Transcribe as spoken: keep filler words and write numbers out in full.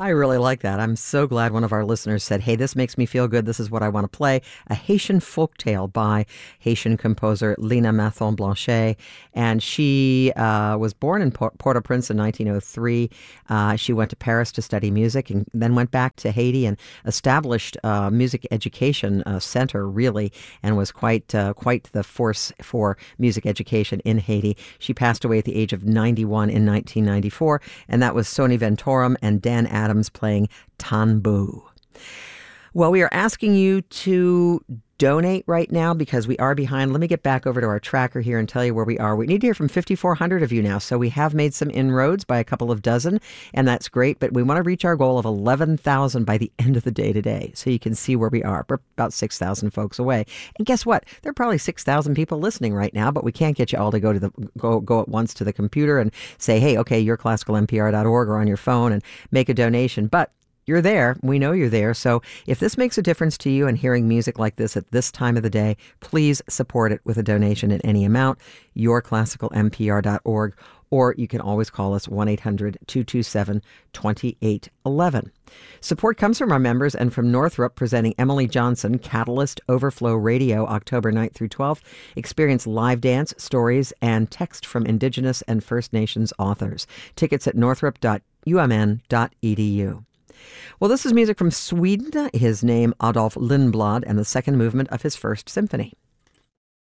I really like that. I'm so glad one of our listeners said, hey, this makes me feel good. This is what I want to play. A Haitian folktale by Haitian composer Lina Mathon Blanchet. And she uh, was born in Port-au-Prince in nineteen oh three. Uh, she went to Paris to study music and then went back to Haiti and established a music education uh, center, really, and was quite, uh, quite the force for music education in Haiti. She passed away at the age of ninety-one in nineteen ninety-four, and that was Sonny Ventorum and Dan Adams playing Tanboo. Well, we are asking you to donate right now because we are behind. Let me get back over to our tracker here and tell you where we are. We need to hear from fifty-four hundred of you now, so we have made some inroads by a couple of dozen, and that's great, but we want to reach our goal of eleven thousand by the end of the day today, so you can see where we are. We're about six thousand folks away. And guess what? There are probably six thousand people listening right now, but we can't get you all to go to the go go at once to the computer and say, hey, okay, your classical n p r dot org or on your phone and make a donation. But you're there. We know you're there. So if this makes a difference to you and hearing music like this at this time of the day, please support it with a donation at any amount, your classical n p r dot org, or you can always call us one eight hundred two two seven two eight one one. Support comes from our members and from Northrop, presenting Emily Johnson, Catalyst Overflow Radio, October ninth through twelfth. Experience live dance, stories, and text from Indigenous and First Nations authors. Tickets at northrop dot u m n dot e d u. Well, this is music from Sweden, his name Adolf Lindblad, and the second movement of his first symphony.